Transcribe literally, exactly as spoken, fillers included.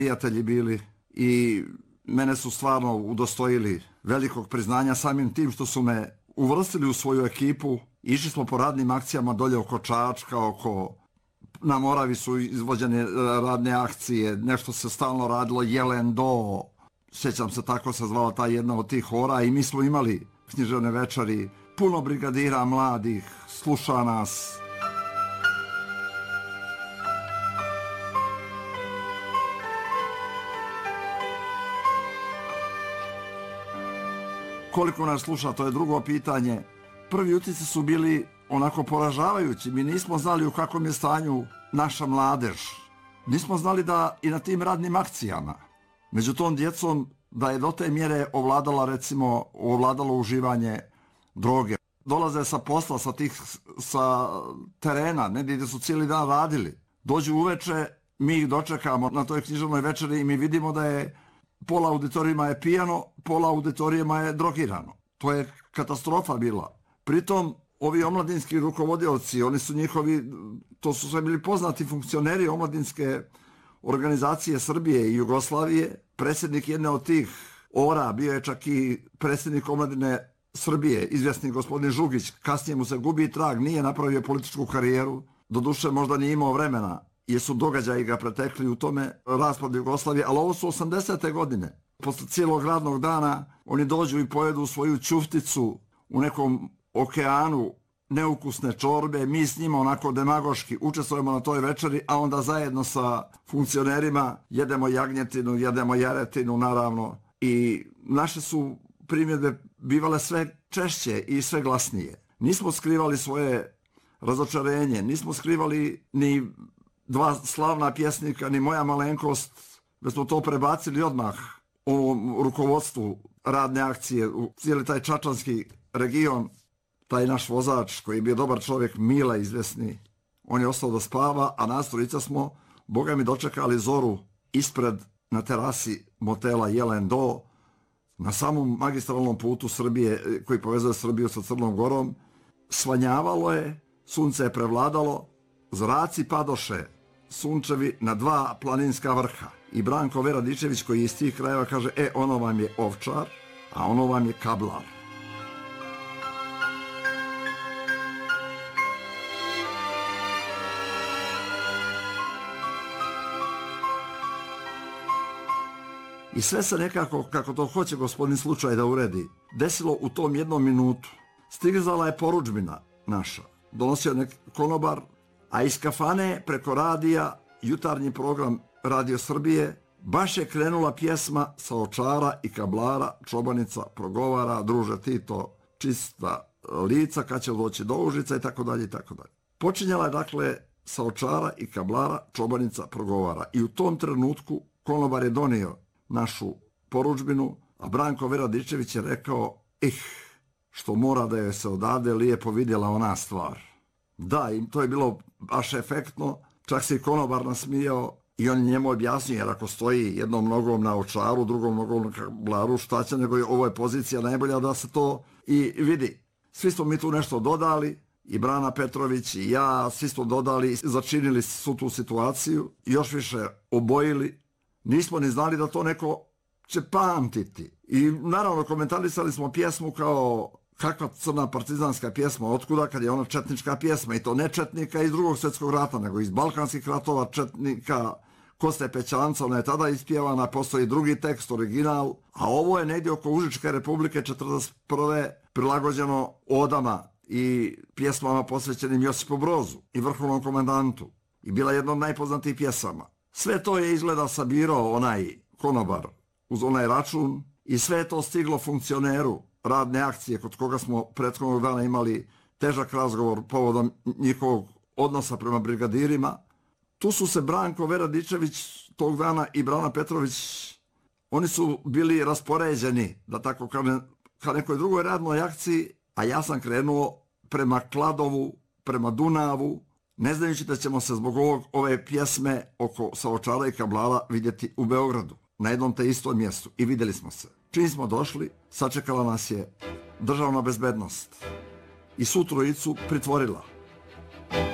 prijatelji bili i mene su stvarno udostojili velikog priznanja samim tim što su me uvrstili u svoju ekipu. Išli smo po radnim akcijama dolje oko Čačka, oko... Na Moravi su izvođene radne akcije, nešto se stalno radilo, Jelen do... Sjećam se, tako se zvala ta jedna od tih hora i mi smo imali književne večeri, puno brigadira mladih, sluša nas. Koliko nas sluša, to je drugo pitanje. Prvi utisci su bili onako poražavajući. Mi nismo znali u kakvom je stanju naša mladež. Nismo znali da i na tim radnim akcijama, među tom djecom, da je do te mjere ovladala, recimo, ovladalo uživanje droge. Dolaze sa posla, sa tih, sa terena, negdje gdje su cijeli dan radili. Dođu uveče, mi ih dočekamo na toj književnoj večeri i mi vidimo da je pola auditorijima je pijano, pola auditorijima je drogirano. To je katastrofa bila. Pritom, ovi omladinski rukovodioci, oni su njihovi, to su sve bili poznati funkcioneri omladinske organizacije Srbije i Jugoslavije. Predsjednik jedne od tih ora bio je čak i predsjednik omladine Srbije, izvjesni gospodin Žugić. Kasnije mu se gubi trag, nije napravio političku karijeru. Doduše možda nije imao vremena, jer su događaji ga pretekli u tome raspadu Jugoslavije, ali ovo su osamdesete godine. Posle cijelog radnog dana oni dođu i pojedu svoju ćufticu u nekom okeanu neukusne čorbe, mi s njima onako demagoški učestvujemo na toj večeri, a onda zajedno sa funkcionerima jedemo jagnjetinu, jedemo jaretinu, naravno. I naše su primjedbe bivale sve češće i sve glasnije. Nismo skrivali svoje razočarenje, nismo skrivali ni dva slavna pjesnika, ni Moja malenkost, već smo to prebacili odmah u rukovodstvu radne akcije, u cijeli taj čačanski region. Taj naš vozač, koji je bio dobar čovjek, Mila izvesni, on je ostao da spava, a nas trojica smo, Boga mi, dočekali zoru ispred na terasi motela Jelen do, na samom magistralnom putu Srbije, koji povezuje Srbiju sa Crnom Gorom. Svanjavalo je, sunce je prevladalo, zraci padoše, sunčevi na dva planinska vrha. I Branko Veradičević, koji je iz tih krajeva, kaže, e, ono vam je Ovčar, a ono vam je Kablar. I sve se nekako, kako to hoće gospodin slučaj da uredi, desilo u tom jednom minutu. Stigzala je porudžbina naša, donosio nek konobar, a iz kafane preko radija, jutarnji program Radio Srbije, baš je krenula pjesma Sa Ovčara i Kablara, čobanica progovara, druže Tito, čista lica, kad će doći do Užica i tako dalje i tako dalje. Počinjala je dakle Sa Ovčara i Kablara, čobanica progovara. I u tom trenutku konobar je donio našu porudžbinu, a Branko Veradičević je rekao, ih, što mora da je se odavde lijepo vidjela ona stvar. Da, i to je bilo baš efektno, čak se i konobar nasmijao i on njemu objasnio, jer ako stoji jednom nogom na Ovčaru, drugom nogom na Kablaru, šta će, nego ovo je pozicija najbolja da se to i vidi. Svi smo mi tu nešto dodali, i Brana Petrović i ja, svi smo dodali, začinili su tu situaciju, još više obojili. Nismo ni znali da to neko će pamtiti. I naravno komentarisali smo pjesmu kao kakva crna partizanska pjesma, otkuda, kad je ona četnička pjesma, i to ne četnika iz drugog svjetskog rata, nego iz balkanskih ratova, četnika Koste Pećanca, ona je tada ispjevana, postoji drugi tekst, original, a ovo je negdje oko Užičke republike četrdeset prve prilagođeno odama i pjesmama posvećenim Josipu Brozu i vrhovnom komendantu. I bila jedna od najpoznatijih pjesama. Sve to je izgleda sabirao onaj konobar uz onaj račun i sve je to stiglo funkcioneru radne akcije kod koga smo prethodnog dana imali težak razgovor povodom njihovog odnosa prema brigadirima. Tu su se Branko Veradičević tog dana i Brana Petrović, oni su bili raspoređeni, da tako kažem, ka nekoj drugoj radnoj akciji, a ja sam krenuo prema Kladovu, prema Dunavu, ne znajući da ćemo se zbog ovog, ove pjesme oko Sa Ovčara i Kablara vidjeti u Beogradu, na jednom te istom mjestu. I vidjeli smo se. Čim smo došli, sačekala nas je državna bezbednost i svu trojicu pritvorila.